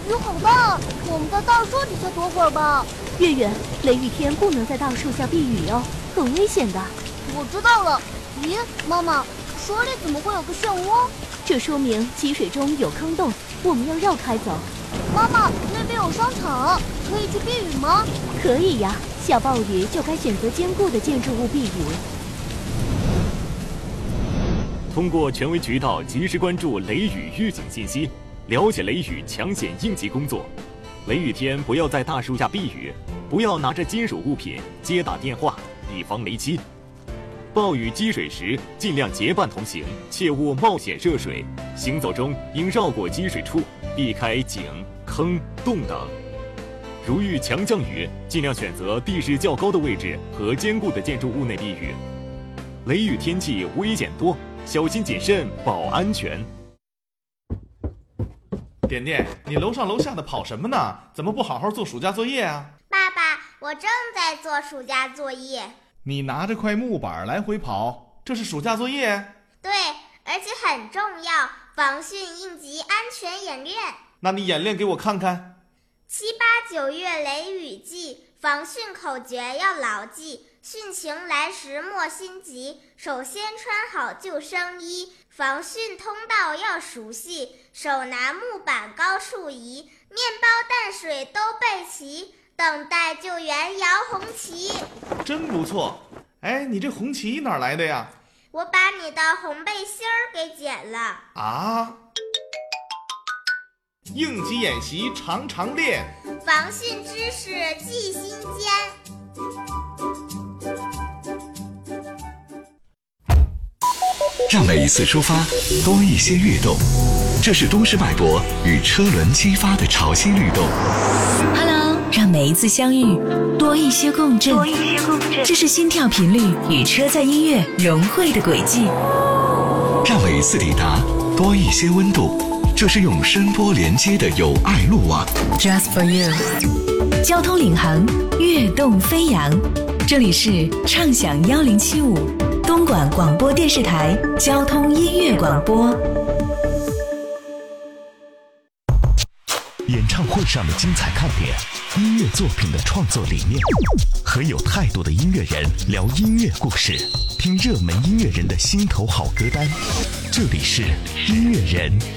雨好大，我们在大树底下躲会儿吧。 月月，雷雨天不能在大树下避雨哦，很危险的。 我知道了。咦，妈妈，水里怎么会有个漩涡？ 这说明积水中有坑洞，我们要绕开走。 妈妈，那边有商场，可以去避雨吗？ 可以呀，下暴雨就该选择坚固的建筑物避雨。 通过权威渠道及时关注雷雨预警信息，了解雷雨抢险应急工作。雷雨天不要在大树下避雨，不要拿着金属物品接打电话，以防雷击。暴雨积水时，尽量结伴同行，切勿冒险涉水。行走中应绕过积水处，避开井、坑、洞等。如遇强降雨，尽量选择地势较高的位置和坚固的建筑物内避雨。雷雨天气危险多，小心谨慎保安全。 点点，你楼上楼下的跑什么呢？怎么不好好做暑假作业啊？ 爸爸，我正在做暑假作业。 你拿着块木板来回跑，这是暑假作业？ 对，而且很重要，防汛应急安全演练。 那你演练给我看看。 7、8、9月雷雨季，防汛口诀要牢记。汛情来时莫心急，首先穿好救生衣，防汛通道要熟悉，手拿木板高处移，面包淡水都备齐，等待救援摇红旗。 真不错。哎，你这红旗哪儿来的呀？ 我把你的红背心儿给剪了。 啊！应急演习常常练， 防汛知识记心间。 让每一次出发多一些跃动，这是都市脉搏与车轮激发的潮汐律动。 Hello， 让每一次相遇多一些共振，这是心跳频率与车载音乐融汇的轨迹。 让每一次抵达多一些温度，这是用声波连接的友爱路网。 Just for you， 交通领航，跃动飞扬。这里是畅享1075。东莞广播电视台交通音乐广播。 演唱会上的精彩看点，音乐作品的创作理念，和有态度的音乐人聊音乐故事，听热门音乐人的心头好歌单。这里是音乐人